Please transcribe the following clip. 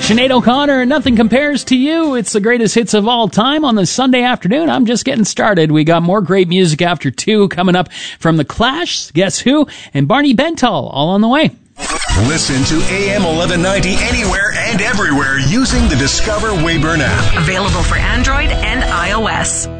Sinead O'Connor, Nothing Compares to You. It's the greatest hits of all time on the Sunday afternoon. I'm just getting started. We got more great music after 2 coming up from The Clash, Guess Who, and Barney Bentall, all on the way. Listen to AM 1190 anywhere and everywhere using the Discover Wayburn app. Available for Android and iOS.